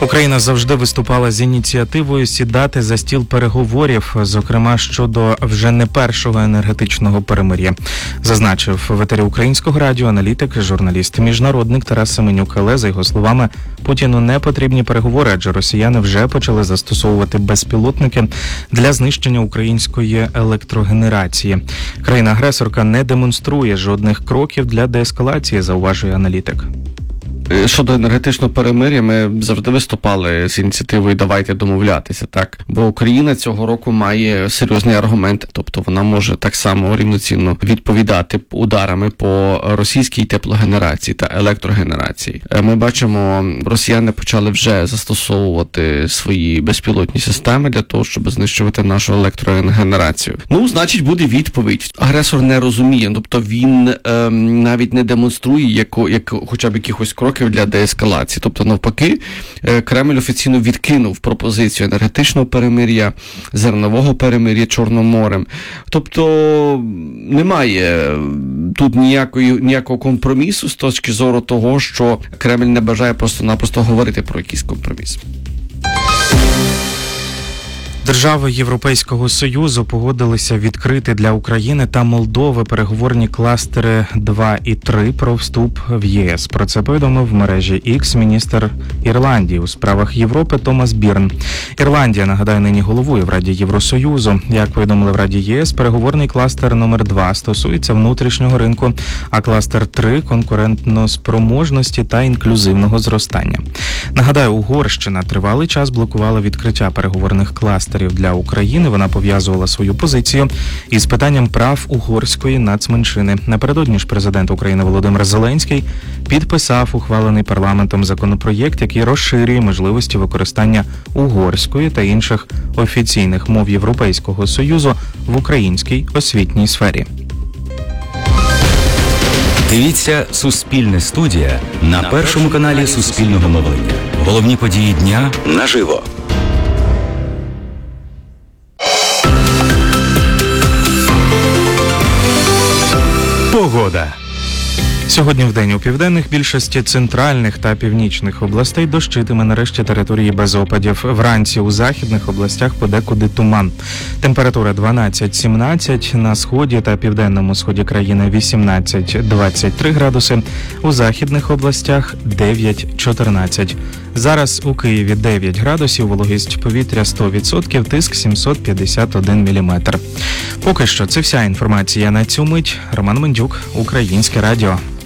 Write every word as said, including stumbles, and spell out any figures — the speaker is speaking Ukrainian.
Україна завжди виступала з ініціативою сідати за стіл переговорів, зокрема щодо вже не першого енергетичного перемир'я, зазначив в етері Українського радіо аналітик, журналіст, міжнародник Тарас Семенюк. Але, за його словами, Путіну не потрібні переговори, адже росіяни вже почали застосовувати безпілотники для знищення української електрогенерації. Країна-агресорка не демонструє жодних кроків для деескалації, зауважує аналітик. Щодо енергетичного перемир'я, ми завжди виступали з ініціативою «давайте домовлятися», так? Бо Україна цього року має серйозний аргумент, тобто вона може так само рівноцінно відповідати ударами по російській теплогенерації та електрогенерації. Ми бачимо, росіяни почали вже застосовувати свої безпілотні системи для того, щоб знищувати нашу електрогенерацію. Ну, значить, буде відповідь. Агресор не розуміє, тобто він ем, навіть не демонструє яко, як, хоча б якихось кроків для деескалації. Тобто, навпаки, Кремль офіційно відкинув пропозицію енергетичного перемир'я, зернового перемир'я Чорним морем. Тобто, немає тут ніякої, ніякого компромісу з точки зору того, що Кремль не бажає просто-напросто говорити про якийсь компроміс. Держави Європейського Союзу погодилися відкрити для України та Молдови переговорні кластери два і три про вступ в ЄС. Про це повідомив в мережі X міністр Ірландії у справах Європи Томас Бірн. Ірландія, нагадаю, нині головує в Раді Євросоюзу. Як повідомили в Раді ЄС, переговорний кластер номер два стосується внутрішнього ринку, а кластер три – конкурентноспроможності та інклюзивного зростання. Нагадаю, Угорщина тривалий час блокувала відкриття переговорних кластерів для України. Вона пов'язувала свою позицію із питанням прав угорської нацменшини. Напередодні ж президент України Володимир Зеленський підписав ухвалений парламентом законопроєкт, який розширює можливості використання угорської та інших офіційних мов Європейського Союзу в українській освітній сфері. Дивіться «Суспільне студія» на першому каналі Суспільного мовлення. Головні події дня наживо. Погода. Сьогодні вдень у південних, більшості центральних та північних областей дощитиме, нарешті території без опадів. Вранці у західних областях подекуди туман. Температура дванадцять-сімнадцять, на сході та південному сході країни вісімнадцять-двадцять три градуси, у західних областях дев'ять-чотирнадцять. Зараз у Києві дев'ять градусів, вологість повітря сто відсотків, тиск сімсот п'ятдесят один міліметр. Поки що це вся інформація на цю мить. Роман Мендюк, Українське радіо.